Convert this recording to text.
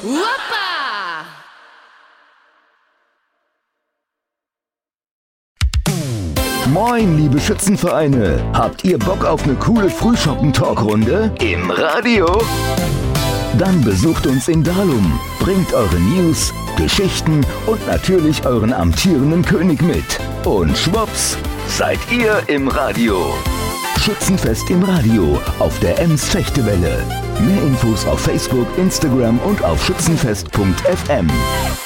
Wuppa! Moin, liebe Schützenvereine. Habt ihr Bock auf eine coole Frühschoppen-Talkrunde im Radio? Dann besucht uns in Dalum, bringt eure News, Geschichten und natürlich euren amtierenden König mit. Und schwupps, seid ihr im Radio. Schützenfest im Radio auf der Ems Fechtewelle. Mehr Infos auf Facebook, Instagram und auf schützenfest.fm.